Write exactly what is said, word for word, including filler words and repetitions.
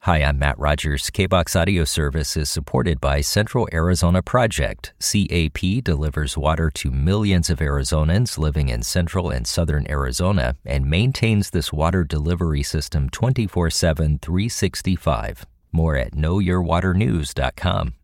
Hi, I'm Matt Rogers. K B O X Audio Service is supported by Central Arizona Project. C A P delivers water to millions of Arizonans living in central and southern Arizona and maintains this water delivery system twenty-four seven, three sixty-five. More at know your water news dot com.